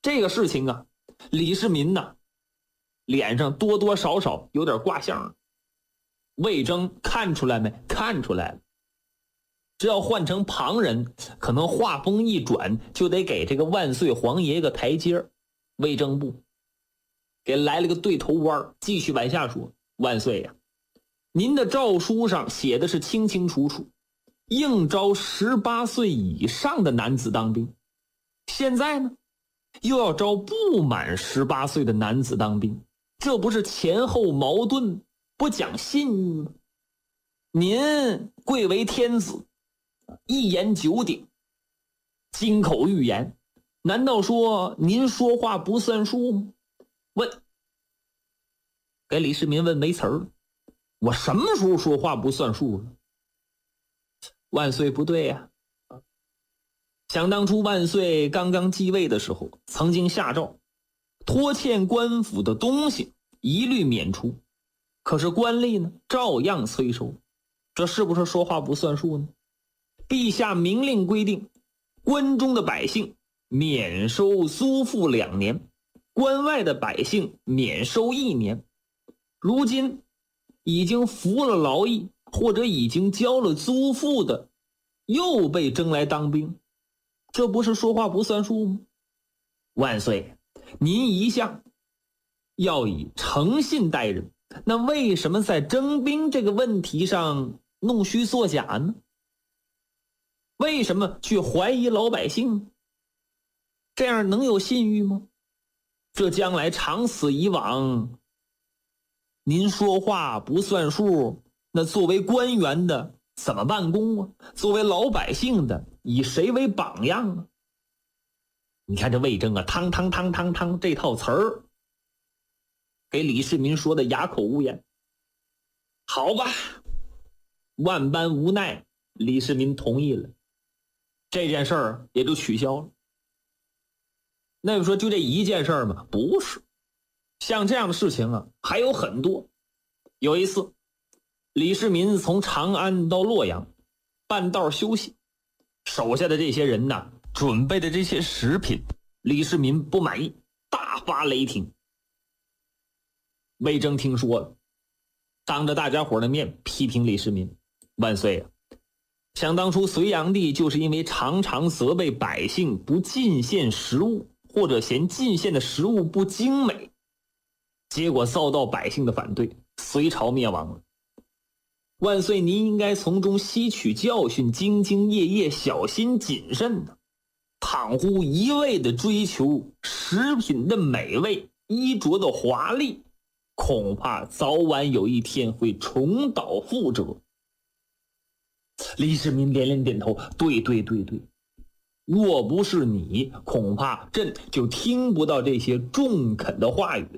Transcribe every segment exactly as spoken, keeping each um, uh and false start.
这个事情啊，李世民呢，脸上多多少少有点挂相。魏征看出来没？看出来了。只要换成旁人，可能话锋一转，就得给这个万岁皇爷一个台阶。魏征不，给来了个对头弯，继续往下说：万岁呀、啊，您的诏书上写的是清清楚楚，应招十八岁以上的男子当兵。现在呢，又要招不满十八岁的男子当兵，这不是前后矛盾，不讲信誉吗？您贵为天子，一言九鼎，金口玉言，难道说您说话不算数吗？问，给李世民问没词儿了。我什么时候说话不算数了？万岁不对呀、啊！想当初万岁刚刚继位的时候，曾经下诏，拖欠官府的东西一律免除，可是官吏呢，照样催收，这是不是说话不算数呢？陛下明令规定，关中的百姓免收租赋两年，关外的百姓免收一年。如今已经服了劳役或者已经交了租赋的，又被征来当兵，这不是说话不算数吗？万岁，您一向要以诚信待人，那为什么在征兵这个问题上弄虚作假呢？为什么去怀疑老百姓？这样能有信誉吗？这将来长此以往，您说话不算数，那作为官员的怎么办公啊？作为老百姓的以谁为榜样啊？你看这魏征啊，汤汤汤汤汤这套词儿给李世民说的哑口无言。好吧，万般无奈，李世民同意了，这件事儿也就取消了。那你说就这一件事儿吗？不是，像这样的事情啊还有很多。有一次，李世民从长安到洛阳，半道休息，手下的这些人呢，准备的这些食品，李世民不满意，大发雷霆。魏征听说了，当着大家伙的面批评李世民：万岁啊，想当初隋炀帝就是因为常常责备百姓不进献食物，或者嫌进献的食物不精美，结果遭到百姓的反对，隋朝灭亡了。万岁，您应该从中吸取教训，兢兢业业，小心谨慎呢。倘乎一味的追求食品的美味，衣着的华丽，恐怕早晚有一天会重蹈覆辙。李世民连连点头，对对对对，若不是你，恐怕朕就听不到这些中肯的话语了。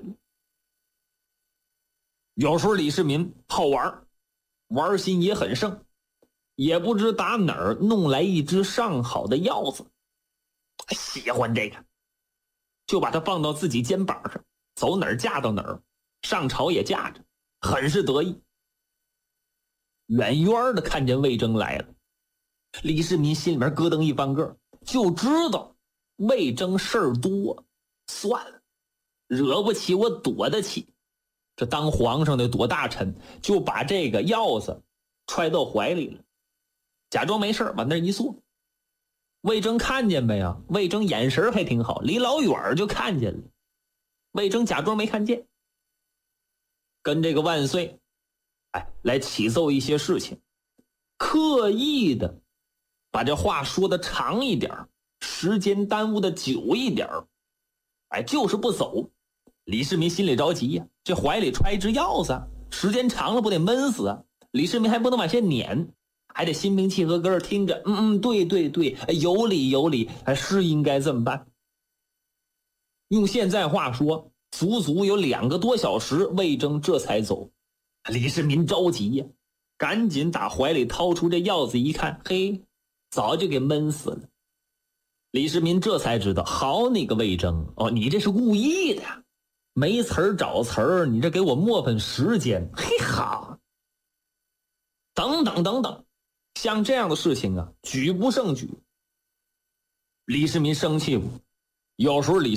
有时候李世民好玩，玩心也很盛，也不知打哪儿弄来一只上好的鹞子，喜欢这个，就把它放到自己肩膀上，走哪儿架到哪儿，上朝也架着，很是得意。远远的看见魏征来了，李世民心里面咯噔一翻个，就知道魏征事儿多，算了，惹不起我躲得起。这当皇上的躲大臣，就把这个鹞子揣到怀里了，假装没事往那一坐。魏征看见没有？魏征眼神还挺好，离老远就看见了。魏征假装没看见，跟这个万岁哎，来启奏一些事情，刻意的把这话说的长一点，时间耽误的久一点，哎，就是不走。李世民心里着急呀，这怀里揣一只鹞子，时间长了不得闷死啊！李世民还不能往下撵，还得心平气和搁这听着，嗯嗯，对对对，有理有理，是应该这么办。用现在话说，足足有两个多小时，魏征这才走。李世民着急呀，赶紧打怀里掏出这鹞子一看，嘿，早就给闷死了。李世民这才知道，好你个魏征，哦，你这是故意的呀，没词儿找词儿，你这给我磨粉时间，嘿好。等等等等，像这样的事情啊，举不胜举。李世民生气不？有时候李